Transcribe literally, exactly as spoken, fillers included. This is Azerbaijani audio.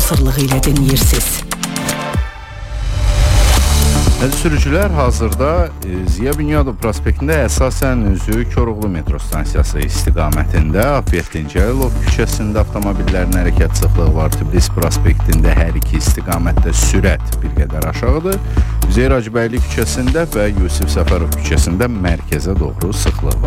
hazırlığı ilə dinləyirsiniz. Əziz sürücülər, hazırda Ziya Bünyadov prospektində əsasən üzü Koroğlu metro stansiyası istiqamətində Afiyettin Cəlilov küçəsində avtomobillərin hərəkət sıxlığı var. Tbilisi prospektində hər iki istiqamətdə sürət bir qədər aşağıdır. Üzeyir Hacıbəyli küçəsində və Yusif Səfərov küçəsində mərkəzə doğru sıxlıq var.